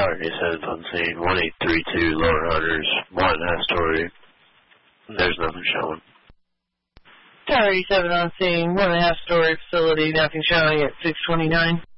Tower 87 on scene, 1832 Lower Hunters, 1.5 story. There's nothing showing. Tower 87 on scene, 1.5 story facility, nothing showing at 629.